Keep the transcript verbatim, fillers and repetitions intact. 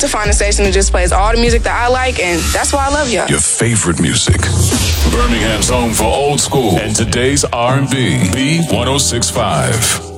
to find a station that just plays all the music that I like, and that's why I love y'all. Your favorite music. Birmingham's home for old school and today's R and B. B one oh six point five.